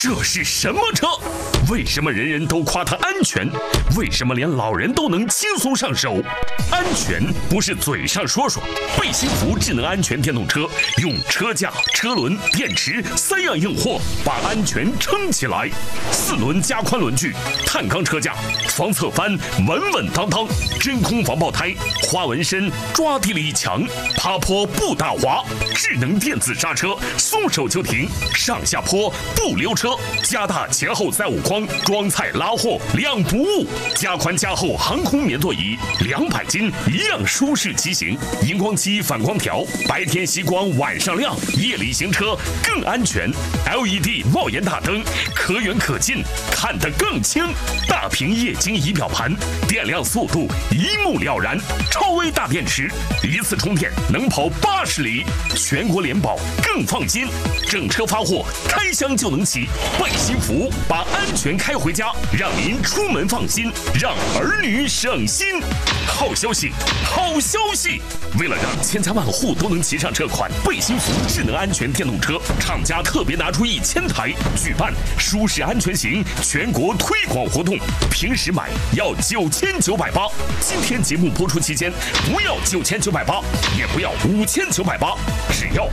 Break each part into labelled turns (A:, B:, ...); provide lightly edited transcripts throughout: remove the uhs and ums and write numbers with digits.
A: 这是什么车？为什么人人都夸它安全？为什么连老人都能轻松上手？安全不是嘴上说说。贝辛福智能安全电动车用车架、车轮、电池3样硬货把安全撑起来。4轮加宽轮距，碳钢车架，防侧翻稳稳当当，真空防爆胎，花纹身抓地力强，爬坡不打滑，智能电子刹车，松手就停，上下坡不溜车。加大前后载物框，装菜拉货2不误。加宽加厚航空棉座椅，200斤一样舒适骑行。荧光漆反光条，白天吸光晚上亮，夜里行车更安全。LED 帽檐大灯，可远可近，看得更清。大屏液晶仪表盘，电量速度一目了然。超微大电池，一次充电能跑80里，全国联保更放心。整车发货，开箱就能骑。贝辛福把安全开回家，让您出门放心，让儿女省心。好消息，好消息！为了让千家万户都能骑上这款贝辛福智能安全电动车，厂家特别拿出1000台，举办舒适安全行全国推广活动。平时买要9980，今天节目播出期间不要9980，也不要5980，只要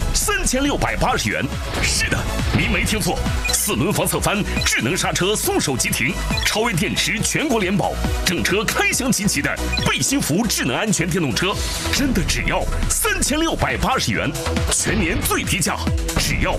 A: 3680元。是的，您没听错，4轮防侧翻，智能刹车，松手即停，超微电池，全国联保，整车开箱集齐的贝辛福智能安全电动车，真的只要3680元，全年最低价，只要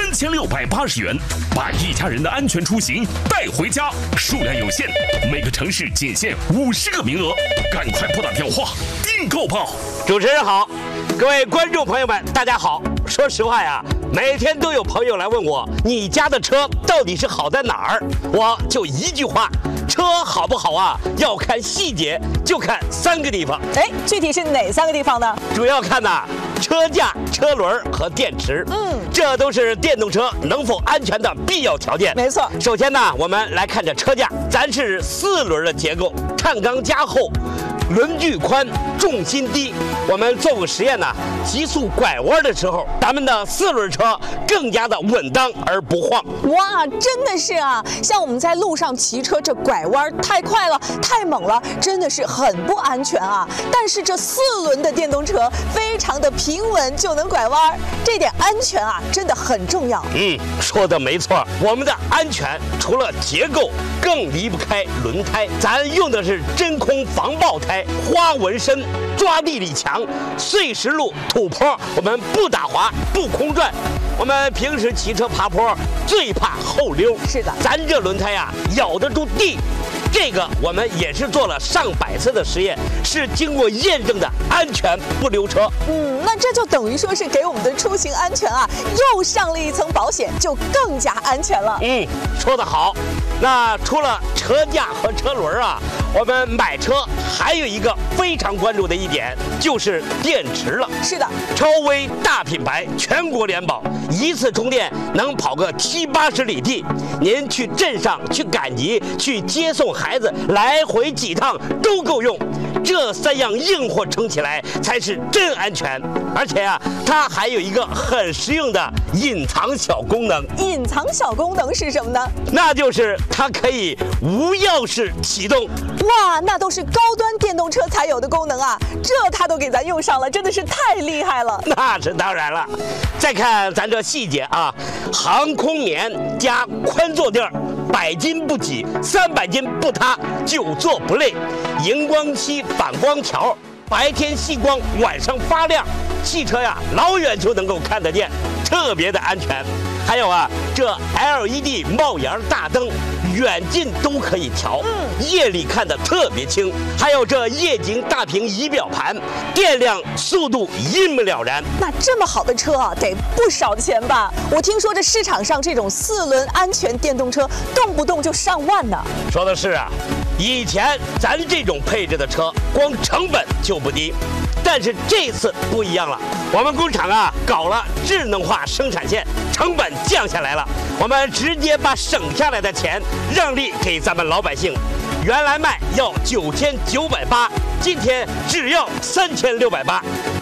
A: 3680元，把一家人的安全出行带回家，数量有限，每个城市仅限50个名额，赶快拨打电话订购吧。
B: 主持人好，各位观众朋友们，大家好。说实话呀，每天都有朋友来问我，你家的车到底是好在哪儿？我就一句话，车好不好啊，要看细节，就看3个地方。
C: 具体是哪3个地方呢？
B: 主要看车架、车轮和电池。这都是电动车能否安全的必要条件。
C: 没错。
B: 首先我们来看这车架，咱是4轮的结构，碳钢加厚，轮距宽，重心低。我们做过实验急速拐弯的时候，咱们的4轮车更加的稳当而不晃。
C: 哇，真的是啊！像我们在路上骑车，这拐弯太快了，太猛了，真的是很不安全啊。但是这4轮的电动车非常的平稳，就能拐弯，这点安全真的很重要。
B: 说的没错，我们的安全除了结构，更离不开轮胎。咱用的是真空防爆胎，花纹身，抓地力强，碎石路、土坡我们不打滑，不空转。我们平时骑车爬坡最怕后溜，
C: 是的，
B: 咱这轮胎咬得住地。这个我们也是做了上百次的实验，是经过验证的安全不溜车。
C: 那这就等于说是给我们的出行安全又上了一层保险，就更加安全了。
B: 说得好。那除了车架和车轮我们买车还有一个非常关注的一点，就是电池了。
C: 是的，
B: 超微大品牌，全国联保，一次充电能跑个70-80里地。您去镇上、去赶集、去接送孩子，来回几趟都够用。这3样硬货撑起来才是真安全。而且它还有一个很实用的隐藏小功能。
C: 隐藏小功能是什么呢？
B: 那就是它可以无钥匙启动。
C: 哇，那都是高端电动车才有的功能这它都给咱用上了，真的是太厉害了。
B: 那是当然了。再看咱这细节航空棉加宽坐垫，100斤不挤，300斤不塌，久坐不累。荧光漆反光条，白天吸光，晚上发亮。汽车老远就能够看得见，特别的安全。还有这 LED 帽檐大灯，远近都可以调，夜里看得特别清。还有这液晶大屏仪表盘，电量速度一目了然。
C: 那这么好的车得不少钱吧？我听说这市场上这种4轮安全电动车动不动就上万呢。
B: 说的是以前咱这种配置的车光成本就不低，但是这次不一样了，我们工厂搞了智能化生产线，成本降下来了，我们直接把省下来的钱让利给咱们老百姓。原来卖要9980，今天只要3680。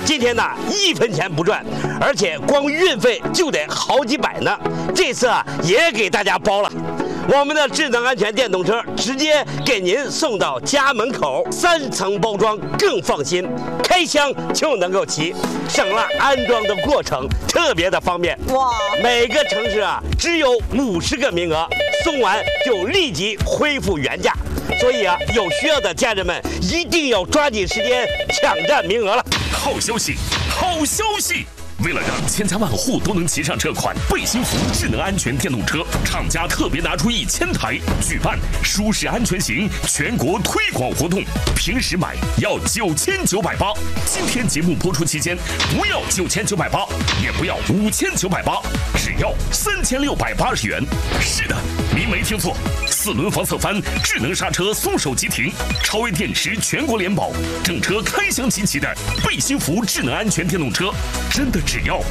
B: 今天呢1分钱不赚，而且光运费就得好几百呢。这次啊也给大家包了。我们的智能安全电动车直接给您送到家门口，3层包装更放心，开箱就能够骑，省了安装的过程，特别的方便。
C: 哇！
B: 每个城市啊只有50个名额，送完就立即恢复原价。所以啊，有需要的家人们一定要抓紧时间抢占名额了。
A: 好消息，好消息！为了让千家万户都能骑上这款贝辛福智能安全电动车，厂家特别拿出1000台，举办舒适安全行全国推广活动。平时买要9980，今天节目播出期间不要9980，也不要5980，只要3680元。是的，您没听错，4轮防侧翻、智能刹车、松手即停、超微电池全国联保，整车开箱齐齐的贝辛福智能安全电动车，真的只要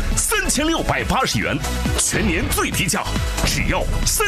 A: 3680元，全年最低价，只要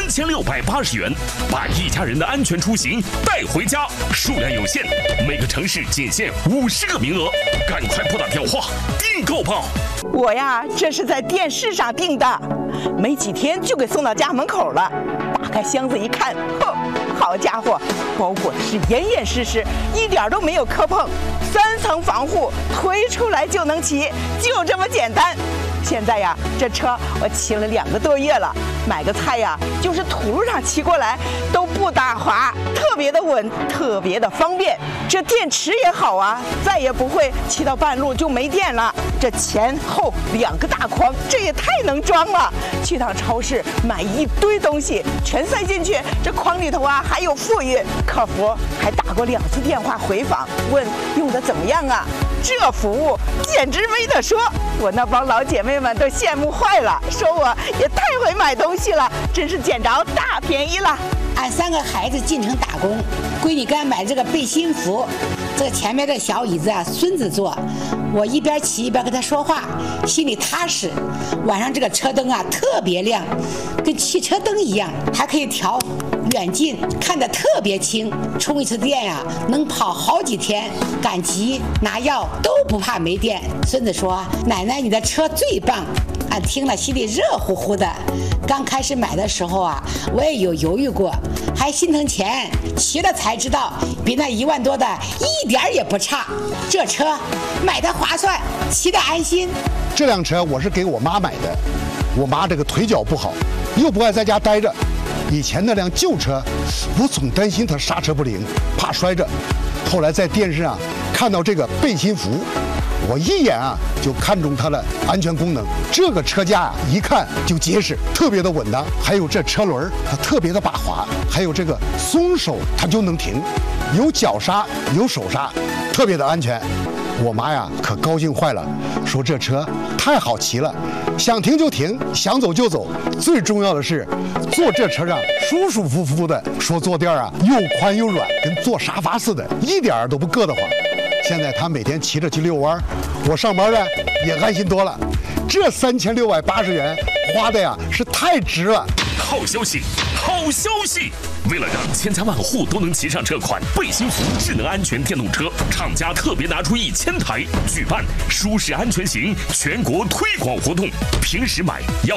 A: 3680元，把一家人的安全出行带回家。数量有限，每个城市仅限50个名额，赶快拨打电话订购吧。
D: 我呀，这是在电视上订的，没几天就给送到家门口了。打开箱子一看，哼，好家伙，包裹的是严严实实，一点都没有磕碰，3层防护，推出来就能骑，就这么简单。现在呀，这车我骑了2个多月了，买个菜呀，就是土路上骑过来都不打滑，特别的稳，特别的方便。这电池也好啊，再也不会骑到半路就没电了。这前后2个大筐，这也太能装了。去趟超市买一堆东西，全塞进去，这筐里头啊还有富裕。客服还打过2次电话回访，问用的怎么样啊？这服务简直没得说，我那帮老姐妹们都羡慕坏了，说我也太会买东西了，真是捡着大便宜了。
E: 俺3个孩子进城打工，闺女给俺买这个贝辛福，这个前面这小椅子啊，孙子坐，我一边骑一边跟他说话，心里踏实。晚上这个车灯啊特别亮，跟汽车灯一样，还可以调远近，看得特别清。充一次电呀，能跑好几天，赶集拿药都不怕没电。孙子说：“奶奶，你的车最棒。”俺听了心里热乎乎的。刚开始买的时候啊，我也有犹豫过，还心疼钱，骑了才知道比那1万多的一点也不差。这车买的划算，骑得安心。
F: 这辆车我是给我妈买的，我妈这个腿脚不好，又不爱在家待着。以前那辆旧车，我总担心它刹车不灵，怕摔着。后来在电视上看到这个贝辛福，我一眼啊就看中它的安全功能。这个车架啊一看就结实，特别的稳当。还有这车轮它特别的把滑，还有这个松手它就能停，有脚刹有手刹，特别的安全。我妈呀可高兴坏了，说这车太好骑了，想停就停，想走就走。最重要的是坐这车上舒舒服服的，说坐垫啊又宽又软，跟坐沙发似的，一点都不硌得慌。现在她每天骑着去遛弯，我上班呢也安心多了。这3680元花的呀是太值了。
A: 好消息，好消息！为了让千家万户都能骑上这款贝辛福智能安全电动车，厂家特别拿出1000台，举办舒适安全行全国推广活动。平时买要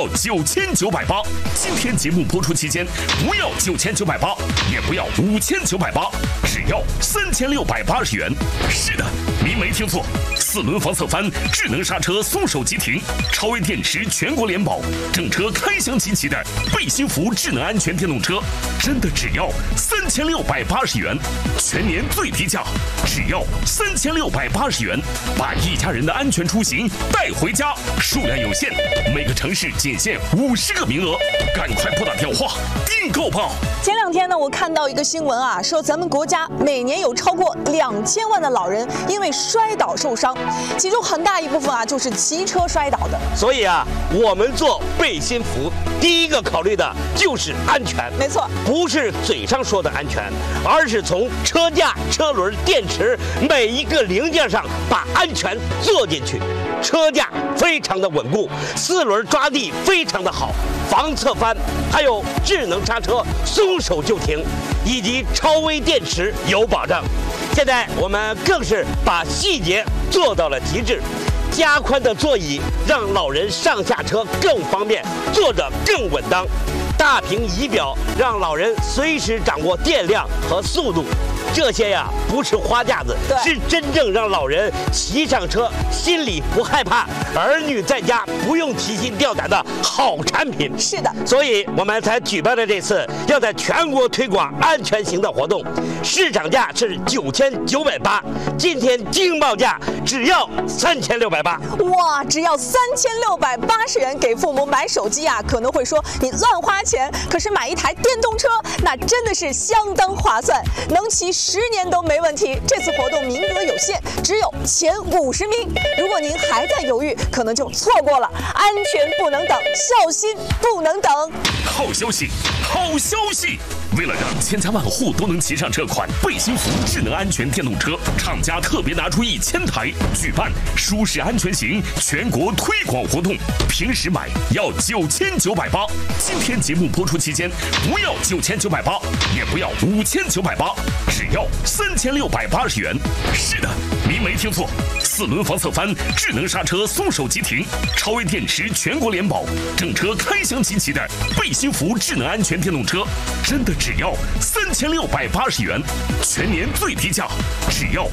A: 9980，今天节目播出期间不要9980，也不要5980，只要3680元。是的，您没听错，4轮防侧翻、智能刹车、松手即停、超微电池全国联保，整车开箱齐齐的贝辛福智能安全电动车，真的只要3680元，全年最低价，只要3680元，把一家人的安全出行带回家。数量有限，每个城市仅限50个名额，赶快拨打电话订购吧。
C: 前2天呢，我看到一个新闻啊，说咱们国家每年有超过2000万的老人因为摔倒受伤，其中很大一部分啊就是骑车摔倒的。
B: 所以啊，我们做贝辛福第一个考虑的就是安全。
C: 没错，
B: 不是嘴上说的安全，而是从车架、车轮、电池每一个零件上把安全做进去。车架非常的稳固，4轮抓地非常的好，防侧翻，还有智能刹车，松手就停，以及超微电池有保障。现在我们更是把细节做到了极致， 加宽的座椅让老人上下车更方便，坐着更稳当。大屏仪表让老人随时掌握电量和速度。这些呀，不是花架子，是真正让老人骑上车心里不害怕，儿女在家不用提心吊胆的好产品。
C: 是的，
B: 所以我们才举办了这次要在全国推广安全型的活动。市场价是9980，今天惊报价只要3680。
C: 哇，只要3680元给父母买手机啊，可能会说你乱花钱，可是买一台电动车，那真的是相当划算，能骑10年都没问题。这次活动名额有限，只有前50名。如果您还在犹豫，可能就错过了。安全不能等，孝心不能等。
A: 好消息，好消息！为了让千家万户都能骑上这款贝辛福智能安全电动车，厂家特别拿出1000台，举办舒适安全型全国推广活动。平时买要9980，今天节目播出期间不要9980，也不要5980，只要3680元。是的，您没听错，4轮防侧翻、智能刹车、松手急停、超微电池全国联保，整车开箱齐齐的贝辛福智能安全电动车，真的只要3680元，全年最低价只要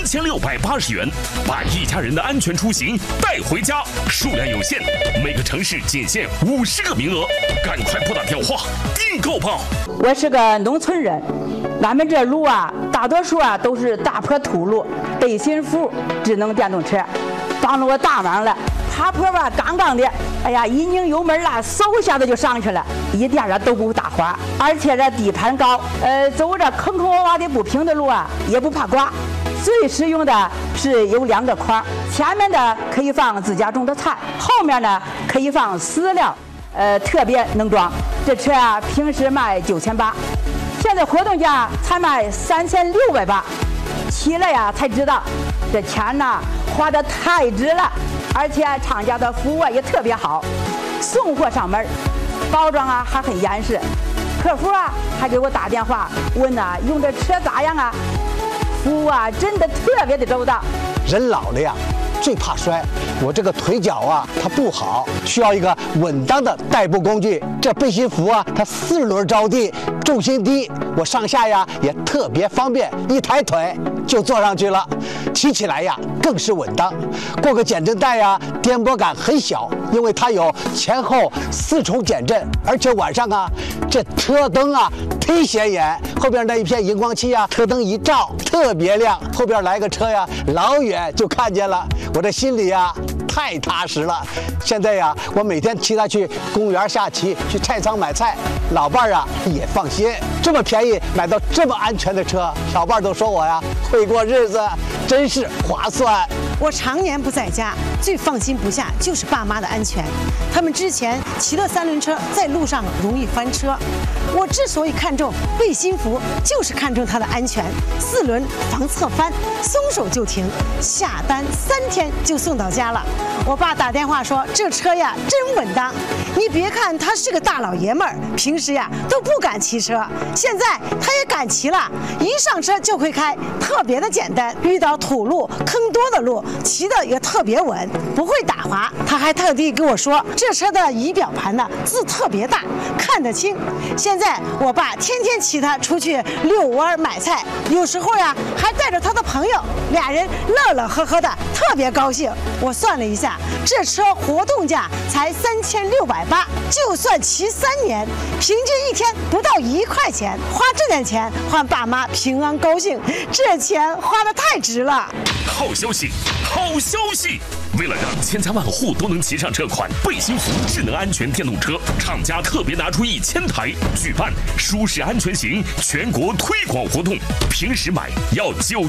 A: 3680元，把一家人的安全出行带回家，数量有限，每个城市仅限50个名额，赶快拨打电话订购吧。
E: 我是个农村人，俺们这路啊，大多数啊都是大坡土路，贝辛福智能电动车帮了我大忙了。爬坡吧，杠杠的，哎呀，一拧油门啦，嗖一下子就上去了，一点儿都不打滑，而且这底盘高，走着坑坑洼洼的不平的路啊，也不怕刮。最实用的是有2个筐，前面的可以放自家种的菜，后面呢可以放饲料，特别能装。这车啊，平时卖9800，现在活动价才卖3680，骑了呀才知道，这钱呐花得太值了。而且厂家的服务也特别好，送货上门，包装啊还很严实，客服啊还给我打电话问呐，用这车咋样啊？服务啊真的特别的周到。
F: 人老了呀，最怕摔，我这个腿脚啊它不好，需要一个稳当的代步工具。这贝辛福啊，它4轮着地，重心低，我上下呀也特别方便，一抬腿就坐上去了，骑起来呀更是稳当。过个减震带呀，颠簸感很小，因为它有前后4重减震，而且晚上啊，这车灯啊忒显眼，后边那一片荧光漆啊，车灯一照特别亮，后边来个车呀，老远就看见了，我这心里呀太踏实了。现在呀，我每天骑它去公园下棋，去菜仓买菜，老伴儿啊也放心。这么便宜买到这么安全的车，老伴儿都说我呀会过日子，真是划算。
G: 我常年不在家，最放心不下就是爸妈的安全。他们之前骑了3轮车，在路上容易翻车。我之所以看中贝辛福，就是看中它的安全，4轮防侧翻，松手就停，下单3天就送到家了。我爸打电话说这车呀真稳当，你别看他是个大老爷们儿，平时呀都不敢骑车，现在他也敢骑了，一上车就会开，特别的简单，遇到土路坑多的路骑的也特别稳，不会打滑。他还特地跟我说这车的仪表盘呢字特别大，看得清。现在我爸天天骑它出去遛弯买菜，有时候呀还带着他的朋友，俩人乐乐呵呵的，特别高兴。我算了一下，这车活动价才3680，就算骑3年，平均一天不到1块钱，花这点钱换爸妈平安高兴，这钱花得太值了。
A: 好消息，好消息！为了让千家万户都能骑上这款贝辛福智能安全电动车，厂家特别拿出1000台，举办舒适安全型全国推广活动。平时买要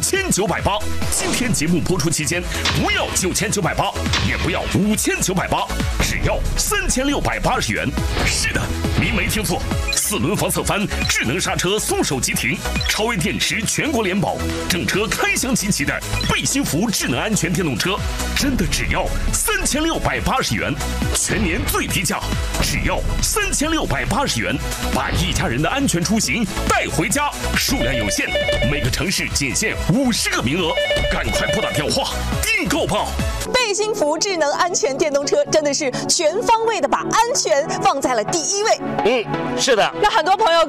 A: 9980，今天节目播出期间不要9980，也不要5980，只要3680元。是的，您没听错，4轮防侧翻、智能刹车、松手急停、超微电池全国联保，整车开箱齐齐的贝辛福智能安全电动车，真的只要3680元，全年最低价只要3680元，把一家人的安全出行带回家，数量有限，每个城市仅限50个名额，赶快拨打电话订购吧。
C: 贝背心服智能安全电动车真的是全方位的把安全放在了第一位。
B: 是的。
C: 那很多朋友